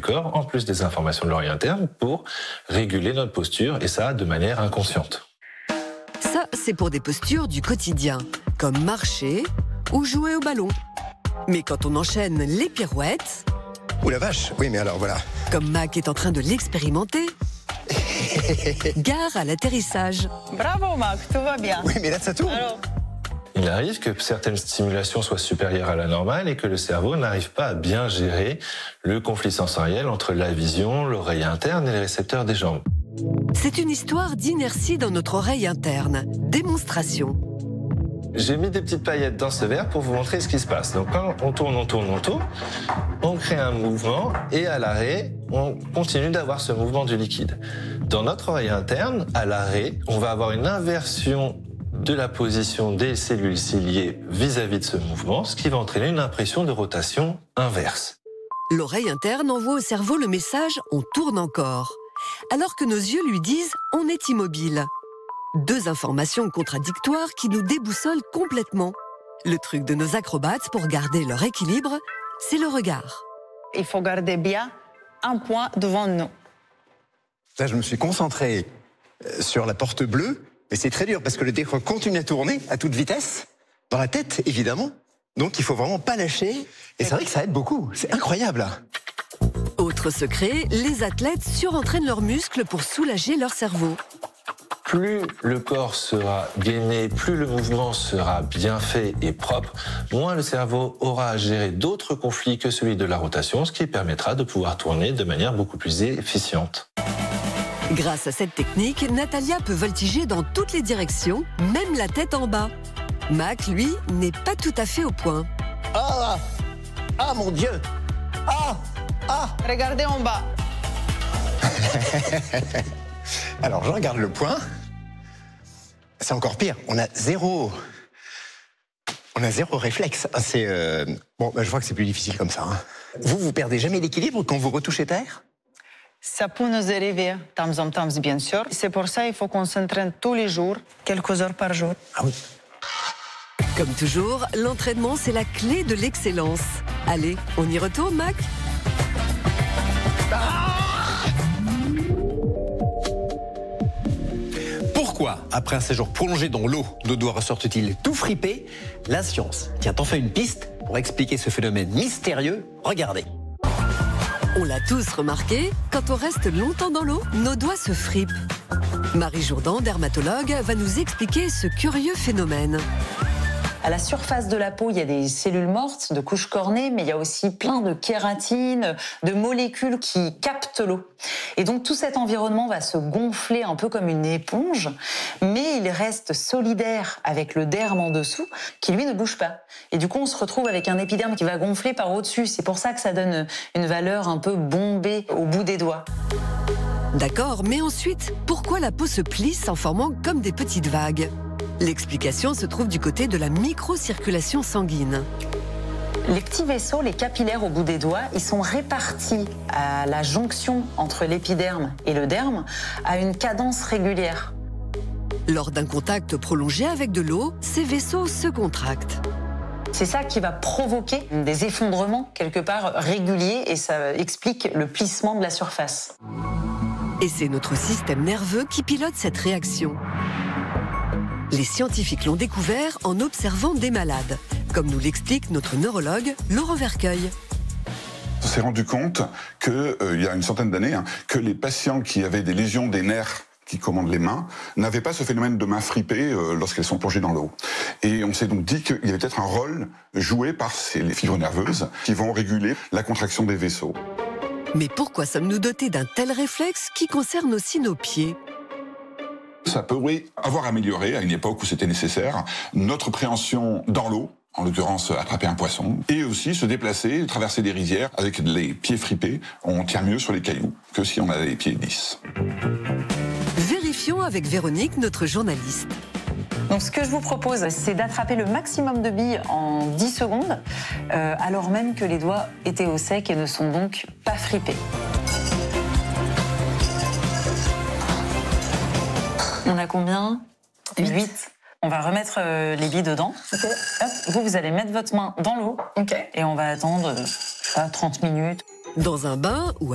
corps, en plus des informations de l'oreille interne, pour réguler notre posture, et ça de manière inconsciente. Ça, c'est pour des postures du quotidien, comme marcher ou jouer au ballon. Mais quand on enchaîne les pirouettes... Ouh la vache, oui mais alors voilà. Comme Mac est en train de l'expérimenter, gare à l'atterrissage. Bravo Mac, tout va bien. Oui mais là ça tourne. Alors, Il arrive que certaines stimulations soient supérieures à la normale et que le cerveau n'arrive pas à bien gérer le conflit sensoriel entre la vision, l'oreille interne et les récepteurs des jambes. C'est une histoire d'inertie dans notre oreille interne. Démonstration. J'ai mis des petites paillettes dans ce verre pour vous montrer ce qui se passe. Donc quand on tourne, on crée un mouvement et à l'arrêt, on continue d'avoir ce mouvement du liquide. Dans notre oreille interne, à l'arrêt, on va avoir une inversion de la position des cellules ciliées vis-à-vis de ce mouvement, ce qui va entraîner une impression de rotation inverse. L'oreille interne envoie au cerveau le message « on tourne encore », alors que nos yeux lui disent « on est immobile ». Deux informations contradictoires qui nous déboussolent complètement. Le truc de nos acrobates pour garder leur équilibre, c'est le regard. il faut garder bien un point devant nous. Là je me suis concentré sur la porte bleue, mais c'est très dur parce que le décor continue à tourner à toute vitesse, dans la tête évidemment, donc il faut vraiment pas lâcher, et c'est vrai que ça aide beaucoup, c'est incroyable. Autre secret, les athlètes surentraînent leurs muscles pour soulager leur cerveau. Plus le corps sera gainé, plus le mouvement sera bien fait et propre, moins le cerveau aura à gérer d'autres conflits que celui de la rotation, ce qui permettra de pouvoir tourner de manière beaucoup plus efficiente. Grâce à cette technique, Natalia peut voltiger dans toutes les directions, même la tête en bas. Mac, lui, n'est pas tout à fait au point. Ah, ah mon Dieu, ah, ah. Regardez en bas. Alors je regarde le point. C'est encore pire, on a zéro réflexe. C'est bon, je vois que c'est plus difficile comme ça. Vous perdez jamais l'équilibre quand vous retouchez terre? Ça peut nous arriver, temps en temps, bien sûr. C'est pour ça qu'il faut qu'on s'entraîne tous les jours, quelques heures par jour. Ah oui. Comme toujours, l'entraînement, c'est la clé de l'excellence. Allez, on y retourne, Mac? Pourquoi, après un séjour prolongé dans l'eau, nos doigts ressortent-ils tout fripés? La science tient enfin une piste pour expliquer ce phénomène mystérieux. Regardez. On l'a tous remarqué, quand on reste longtemps dans l'eau, nos doigts se fripent. Marie Jourdan, dermatologue, va nous expliquer ce curieux phénomène. À la surface de la peau, il y a des cellules mortes, de couches cornées, mais il y a aussi plein de kératine, de molécules qui captent l'eau. Et donc tout cet environnement va se gonfler un peu comme une éponge, mais il reste solidaire avec le derme en dessous, qui lui ne bouge pas. Et du coup, on se retrouve avec un épiderme qui va gonfler par au-dessus. C'est pour ça que ça donne une valeur un peu bombée au bout des doigts. D'accord, mais ensuite, pourquoi la peau se plisse en formant comme des petites vagues? L'explication se trouve du côté de la microcirculation sanguine. Les petits vaisseaux, les capillaires au bout des doigts, ils sont répartis à la jonction entre l'épiderme et le derme à une cadence régulière. Lors d'un contact prolongé avec de l'eau, ces vaisseaux se contractent. C'est ça qui va provoquer des effondrements quelque part réguliers et ça explique le plissement de la surface. Et c'est notre système nerveux qui pilote cette réaction. Les scientifiques l'ont découvert en observant des malades, comme nous l'explique notre neurologue Laurent Vercueil. On s'est rendu compte qu'il y a une centaine d'années, que les patients qui avaient des lésions des nerfs qui commandent les mains n'avaient pas ce phénomène de mains fripées lorsqu'elles sont plongées dans l'eau. Et on s'est donc dit qu'il y avait peut-être un rôle joué par les fibres nerveuses qui vont réguler la contraction des vaisseaux. Mais pourquoi sommes-nous dotés d'un tel réflexe qui concerne aussi nos pieds ? Ça pourrait avoir amélioré, à une époque où c'était nécessaire, notre préhension dans l'eau, en l'occurrence attraper un poisson, et aussi se déplacer, traverser des rizières avec les pieds fripés. On tient mieux sur les cailloux que si on a les pieds lisses. Vérifions avec Véronique, notre journaliste. Donc ce que je vous propose, c'est d'attraper le maximum de billes en 10 secondes, alors même que les doigts étaient au sec et ne sont donc pas fripés. On a combien ? 8. On va remettre les billes dedans. Okay. Hop, vous allez mettre votre main dans l'eau. Okay. Et on va attendre 30 minutes. Dans un bain ou